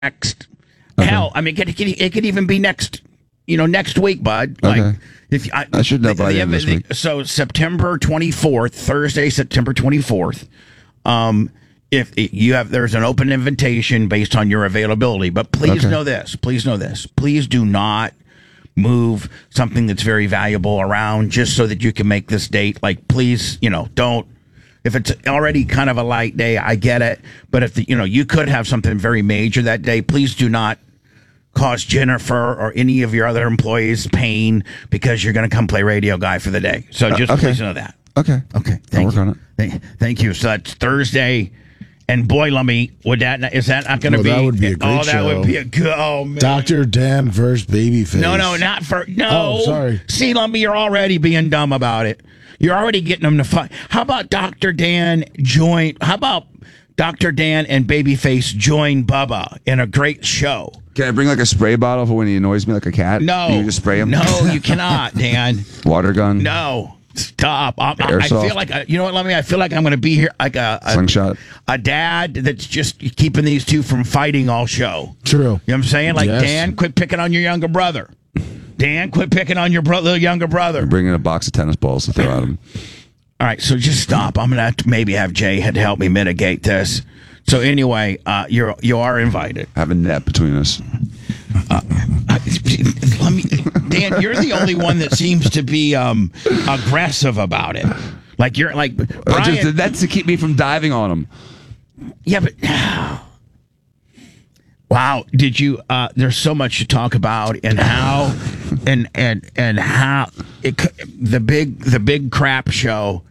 next. Hell, I mean, it could even be next. Next week, bud. Like, if I should know by the end of this week. So September 24th, Thursday, September 24th. If you have, there's an open invitation based on your availability. But please know this. Please know this. Please do not move something that's very valuable around just so that you can make this date. Like, please, don't. If it's already kind of a light day, I get it. But if you could have something very major that day, please do not cause Jennifer or any of your other employees pain because you're going to come play radio guy for the day. So just please know that. Okay. Thank you. On it. Thank you. So that's Thursday. And boy, is that not going to be? That would be a great show. That would be a good. Oh man. Dr. Dan versus Babyface. No, not for no. Oh, sorry. See, Lumby, you're already being dumb about it. You're already getting them to fight. How about Dr. Dan How about Dr. Dan and Babyface join Bubba in a great show? Can I bring like a spray bottle for when he annoys me like a cat? No. You just spray him? No, you cannot, Dan. Water gun? No. Stop. I Airsoft. feel like, you know what, Lemmy? I feel like I'm going to be here like a slingshot. A dad that's just keeping these two from fighting all show. True. You know what I'm saying? Like, Yes. Dan, quit picking on your younger brother. Dan, quit picking on your younger brother. I'm bringing a box of tennis balls to throw at him. All right, so just stop. I'm going to have to maybe have Jay help me mitigate this. So anyway, you are invited. Have a net between us. Dan, you're the only one that seems to be aggressive about it. Like you're like Brian. That's to keep me from diving on him. Yeah, but wow, did you? There's so much to talk about, and how, and how the big crap show.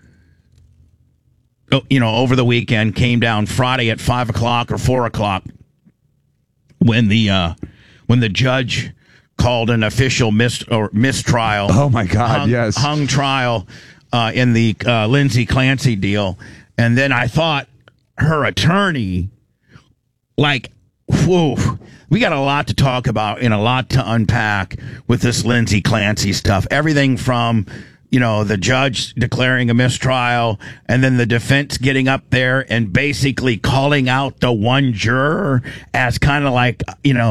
Over the weekend came down Friday at 5 o'clock or 4 o'clock when the judge called an official mistrial. Oh my God! hung trial in the Lindsay Clancy deal, and then I thought her attorney, like, whoa, we got a lot to talk about and a lot to unpack with this Lindsay Clancy stuff. Everything from the judge declaring a mistrial, and then the defense getting up there and basically calling out the one juror as kind of like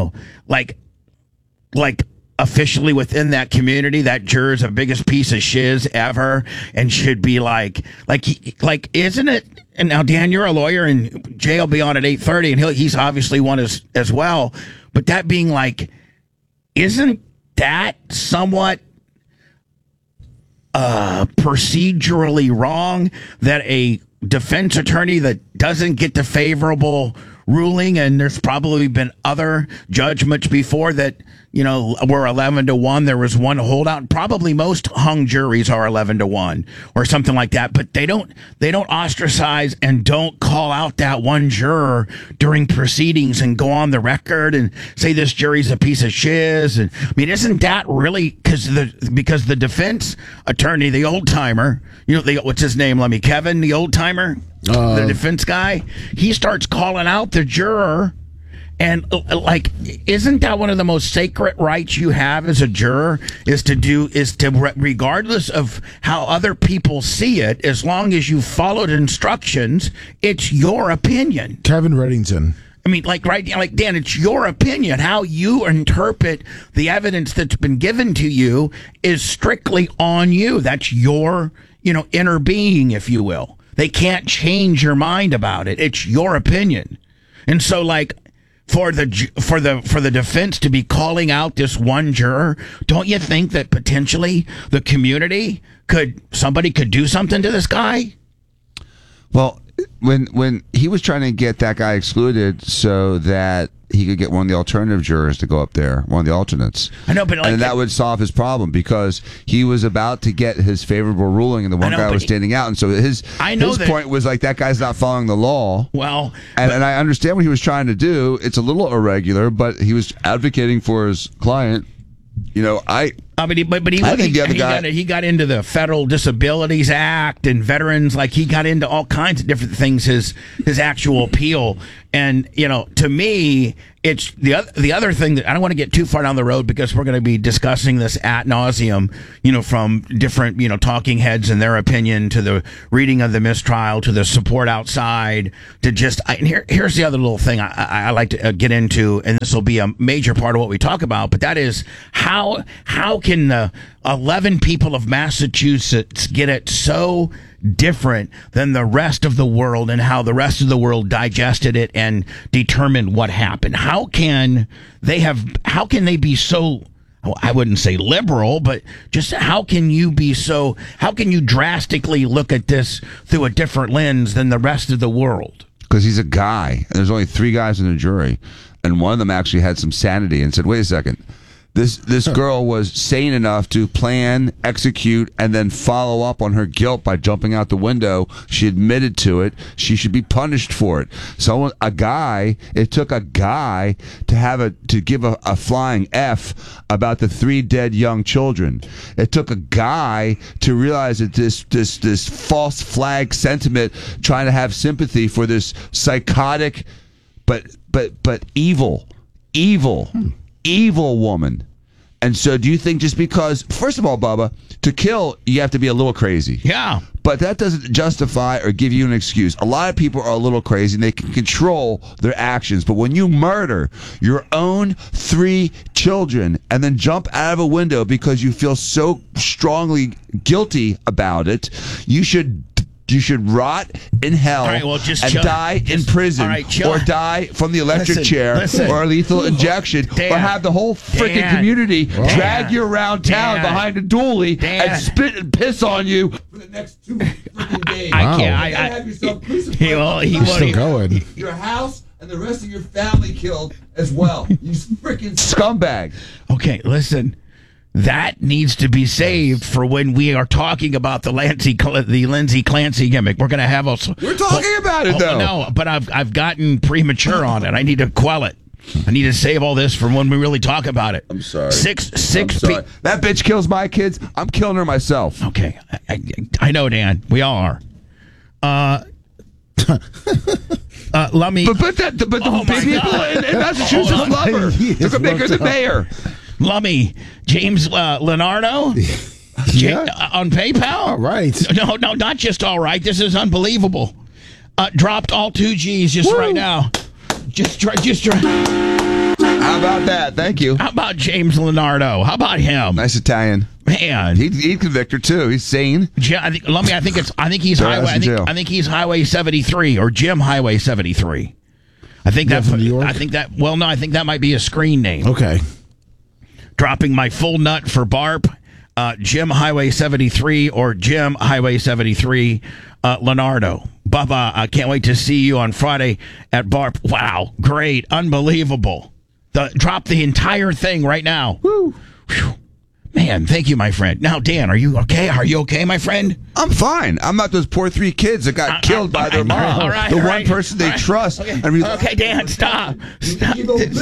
officially within that community, that juror's the biggest piece of shiz ever and should be like, isn't it? And now, Dan, you're a lawyer, and Jay will be on at 8:30, and he's obviously one as well. But that being like, isn't that somewhat procedurally wrong that a defense attorney that doesn't get the favorable ruling, and there's probably been other judgments before that were 11-1. There was one holdout. Probably most hung juries are 11-1 or something like that. But they don't ostracize and don't call out that one juror during proceedings and go on the record and say this jury's a piece of shiz. And I mean, isn't that really because the defense attorney, the old timer, what's his name? Kevin, the old timer, the defense guy, he starts calling out the juror. And isn't that one of the most sacred rights you have as a juror is to regardless of how other people see it, as long as you followed instructions, it's your opinion. Kevin Reddington. I mean, Dan, it's your opinion. How you interpret the evidence that's been given to you is strictly on you. That's your, inner being, if you will. They can't change your mind about it. It's your opinion. And so, for the defense to be calling out this one juror, don't you think that potentially the community somebody could do something to this guy? Well, when he was trying to get that guy excluded so that he could get one of the alternative jurors to go up there, one of the alternates. I know, but and that would solve his problem because he was about to get his favorable ruling, and the one guy was standing out, and so his point was like that guy's not following the law. Well, and I understand what he was trying to do. It's a little irregular, but he was advocating for his client. He got into the Federal Disabilities Act and veterans. He got into all kinds of different things. His actual appeal, And, to me, it's the other thing that I don't want to get too far down the road because we're going to be discussing this ad nauseum, from different, talking heads and their opinion to the reading of the mistrial to the support outside to just, here's the other little thing I like to get into, and this will be a major part of what we talk about, but that is how can the 11 people of Massachusetts get it so different than the rest of the world and how the rest of the world digested it and determined what happened. How can they be so, I wouldn't say liberal, but just how can you drastically look at this through a different lens than the rest of the world? Because he's a guy, and there's only 3 guys in the jury, and one of them actually had some sanity and said, wait a second. This girl was sane enough to plan, execute, and then follow up on her guilt by jumping out the window. She admitted to it. She should be punished for it. It took a guy to give a flying F about the 3 dead young children. It took a guy to realize that this false flag sentiment, trying to have sympathy for this psychotic, but evil woman. And so do you think just because, first of all, Bubba, to kill, you have to be a little crazy. Yeah. But that doesn't justify or give you an excuse. A lot of people are a little crazy and they can control their actions. But when you murder your own 3 children and then jump out of a window because you feel so strongly guilty about it, you should rot in hell die in prison or die from the electric chair or a lethal injection or have the whole freaking community drag you around town behind a dually and spit and piss on you for the next 2 freaking days. I can't. Have yourself crucified. He's still going. Your house and the rest of your family killed as well. You freaking scumbag. Okay, listen. That needs to be saved for when we are talking about the Lindsay Clancy gimmick. We're going to have also. We're talking about it, though. No, but I've gotten premature on it. I need to quell it. I need to save all this for when we really talk about it. I'm sorry. Six. That bitch kills my kids. I'm killing her myself. Okay, I know, Dan. We all are. Let me. But the people in Massachusetts love her. They're gonna make her the mayor. Lummy, James Leonardo on PayPal. All right. No, not just all right. This is unbelievable. Dropped all 2 G's just right now. Just try. How about that? Thank you. How about James Leonardo? How about him? Nice Italian. Man, he'd convict her too. He's sane. I think he's Highway 73 or Jim Highway 73. I think that. From New York? I think that might be a screen name. Okay. Dropping my full nut for Barp, Jim Highway 73 or Jim Highway 73 Leonardo. Bubba, I can't wait to see you on Friday at Barp. Wow, great, unbelievable. Drop the entire thing right now. Woo. Whew. Man, thank you, my friend. Now, Dan, are you okay? Are you okay, my friend? I'm fine. I'm not those poor 3 kids that got killed by their mom. All right, the one person they trust. Okay, okay, Dan, stop. Stop.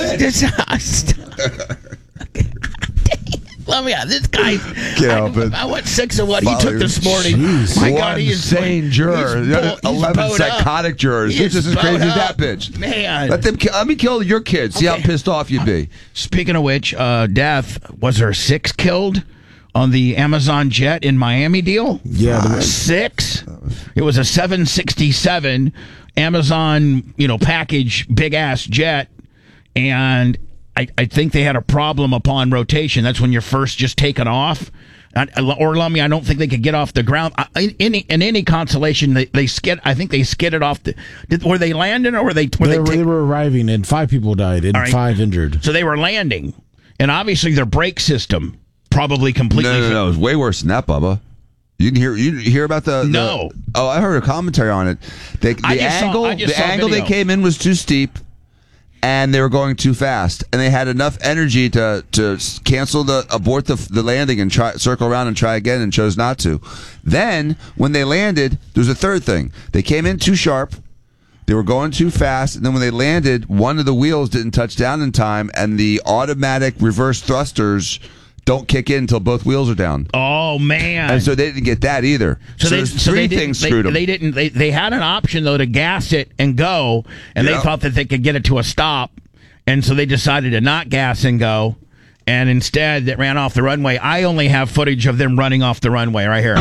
Let me out. This guy. I went 6 of what he took this morning. Jeez. My God, he is insane juror. 11 psychotic jurors. He's just as crazy as that bitch. Man, let me kill your kids. See how pissed off you'd be. Speaking of which, death, was there 6 killed on the Amazon jet in Miami deal? Yeah, 6. It was a 767 Amazon, package, big ass jet, and I think they had a problem upon rotation. That's when you're first just taken off. Or Lummy, I don't think they could get off the ground. In any consolation, they skid. I think they skidded off. Were they landing or were they? They were arriving, and 5 people died and 5 injured. So they were landing, and obviously their brake system probably completely. No, it was way worse than that, Bubba. You didn't hear about the? No. I heard a commentary on it. The angle they came in was too steep. And they were going too fast, and they had enough energy to abort the landing and circle around and try again, and chose not to. Then, when they landed, there was a third thing. They came in too sharp, they were going too fast, and then when they landed, one of the wheels didn't touch down in time, and the automatic reverse thrusters don't kick in until both wheels are down. Oh man! And so they didn't get that either. So there's three things screwed them. They had an option though to gas it and go, and they thought that they could get it to a stop, and so they decided to not gas and go, and instead they ran off the runway. I only have footage of them running off the runway right here.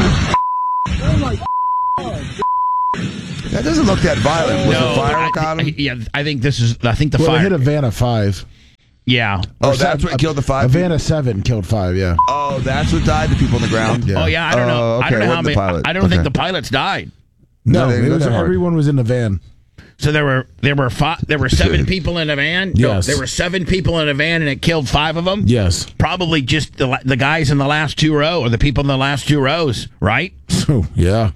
That doesn't look that violent. Was the firework on him? Yeah, I think the Well, fire they hit a van of 5. Yeah. Oh, that's what killed the 5. A van of 7 killed 5. Yeah. Oh, that's what died. The people on the ground. Yeah. Oh yeah, I don't know. Okay, I don't know how many. pilot. I don't think the pilots died. No, those are hard. everyone was in the van. So there were 7 people in a van. Yes. No, there were 7 people in a van, and it killed 5 of them. Yes. Probably just the guys in the last 2 rows, or the people in the last 2 rows, right? So yeah.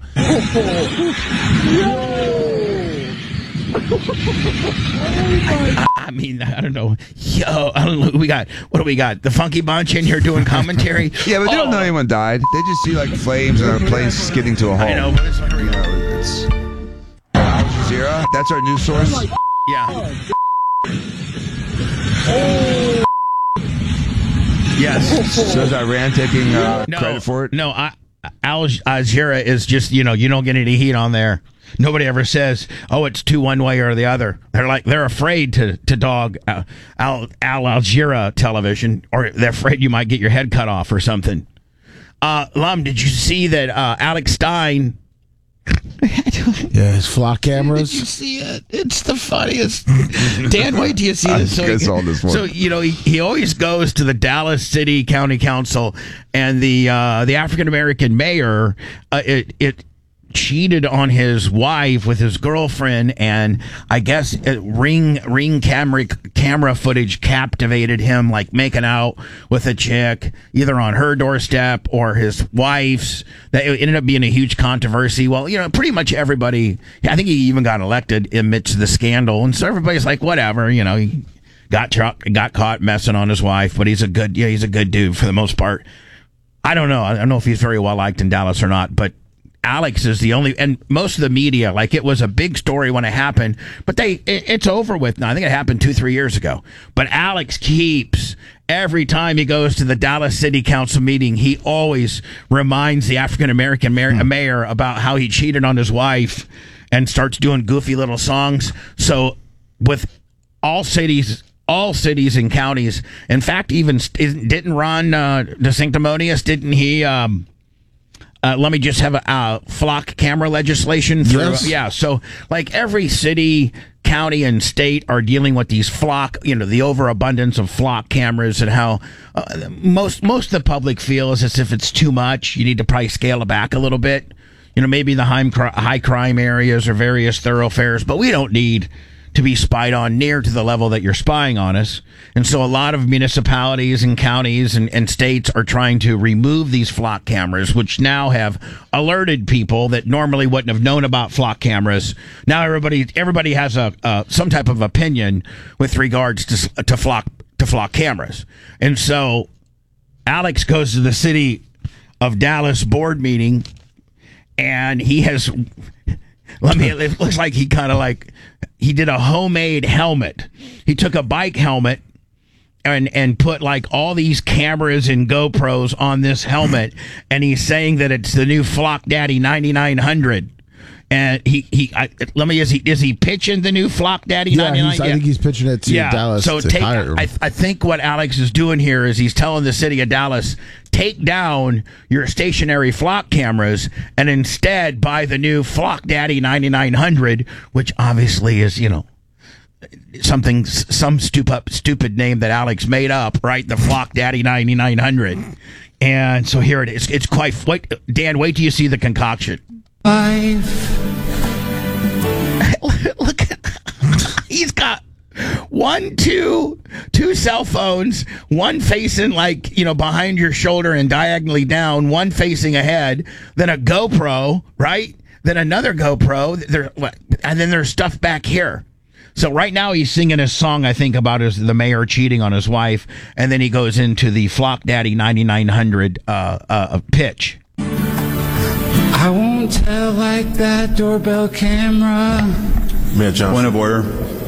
I mean, I don't know. Yo, I don't know. What do we got? The Funky Bunch in here doing commentary. Yeah, but they don't know anyone died. They just see like flames and a plane skidding to a halt. I know, but it's It's Al Jazeera. That's our news source. yeah. Yes. So is Iran taking credit for it? No, Al Jazeera is just, you don't get any heat on there. Nobody ever says, "Oh, it's one way or the other." They're afraid to dog Al Jazeera television, or they're afraid you might get your head cut off or something. Lum, did you see that Alex Stein? Yeah, his flock cameras. Did you see it? It's the funniest. Dan, wait till you see this. I saw this one. So he always goes to the Dallas City County Council, and the African American mayor. It cheated on his wife with his girlfriend, and I guess ring camera footage captivated him, like making out with a chick either on her doorstep or his wife's. That it ended up being a huge controversy. Well, pretty much everybody, I think he even got elected amidst the scandal, and so everybody's like, whatever, he got caught messing on his wife, but he's a good dude for the most part. I don't know if he's very well liked in Dallas or not, but Alex is the only, and most of the media, like, it was a big story when it happened, but it's over with now. I think it happened 2-3 years ago. But Alex keeps, every time he goes to the Dallas City Council meeting, he always reminds the African American mayor about how he cheated on his wife and starts doing goofy little songs. So with all cities and counties, in fact, even didn't Ron DeSanctimonious, didn't he? Let me just have a flock camera legislation through. Yes. Yeah, so like every city, county, and state are dealing with these flock, the overabundance of flock cameras, and how most of the public feels as if it's too much. You need to probably scale it back a little bit. Maybe the high crime areas or various thoroughfares, but we don't need to be spied on near to the level that you're spying on us. And so a lot of municipalities and counties and states are trying to remove these flock cameras, which now have alerted people that normally wouldn't have known about flock cameras. Now everybody has some type of opinion with regards to flock cameras. And so Alex goes to the city of Dallas board meeting, and he has, it looks like he kind of he did a homemade helmet. He took a bike helmet and put like all these cameras and GoPros on this helmet, and he's saying that it's the new Flock Daddy 9900. And is he pitching the new Flock Daddy 9900? I think he's pitching it to Dallas. So I think what Alex is doing here is he's telling the city of Dallas, take down your stationary flock cameras and instead buy the new Flock Daddy 9900, which obviously is, some stupid name that Alex made up, right? The Flock Daddy 9900. And so here it is. It's quite, Dan, wait till you see the concoction. Look at, he's got two cell phones, one facing behind your shoulder and diagonally down, one facing ahead, then a GoPro, right? Then another GoPro, and then there's stuff back here. So right now he's singing his song, I think, about the mayor cheating on his wife, and then he goes into the Flock Daddy 9900 pitch. I won't tell like that doorbell camera. Point of order.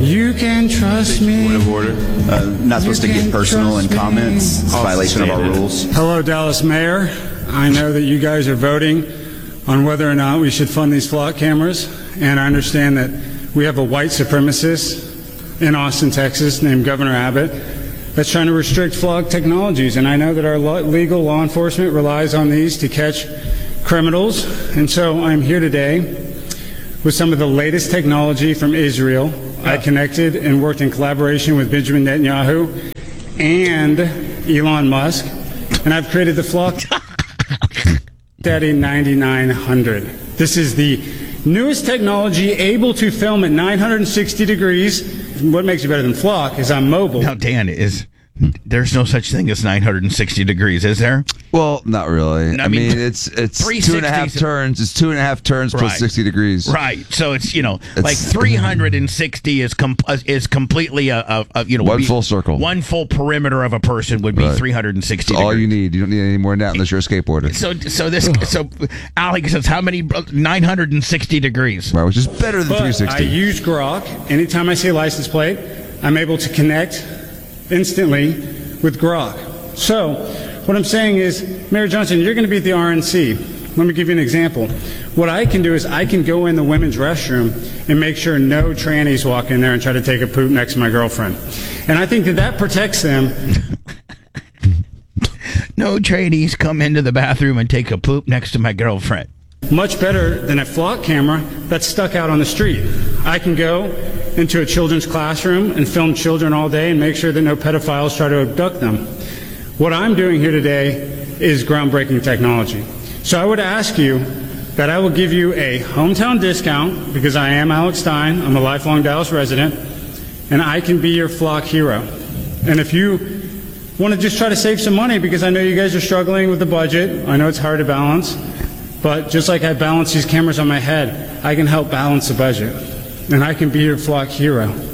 You can trust me. Point of order. Not supposed to get personal in comments. It's a violation of our rules. Hello, Dallas Mayor. I know that you guys are voting on whether or not we should fund these flock cameras, and I understand that we have a white supremacist in Austin, Texas, named Governor Abbott, that's trying to restrict flock technologies, and I know that our legal law enforcement relies on these to catch criminals, and so I'm here today with some of the latest technology from Israel. I connected and worked in collaboration with Benjamin Netanyahu and Elon Musk, and I've created the Flock Daddy 9900. This is the newest technology able to film at 960 degrees. What makes it better than Flock is I'm mobile. Now, Dan, there's no such thing as 960 degrees, is there? Well, not really. I mean, it's 2.5 turns. It's 2.5 turns plus Right. 60 degrees. Right. So it's like 360 is completely One full circle. One full perimeter of a person would be Right. 360 That's all degrees. you need. You don't need any more than that unless you're a skateboarder. So Alex says how many 960 degrees? Right, which is better than But 360. I use Grok. Anytime I see a license plate, I'm able to connect instantly with Grok. So what I'm saying is, Mayor Johnson, you're going to be at the RNC. Let me give you an example. What I can do is I can go in the women's restroom and make sure no trannies walk in there and try to take a poop next to my girlfriend. And I think that protects them. No trainees come into the bathroom and take a poop next to my girlfriend. Much better than a flock camera that's stuck out on the street. I can go into a children's classroom and film children all day and make sure that no pedophiles try to abduct them. What I'm doing here today is groundbreaking technology. So I would ask you that I will give you a hometown discount because I am Alex Stein. I'm a lifelong Dallas resident, and I can be your flock hero. And if you want to just try to save some money, because I know you guys are struggling with the budget, I know it's hard to balance, but just like I balance these cameras on my head, I can help balance the budget, and I can be your flock hero.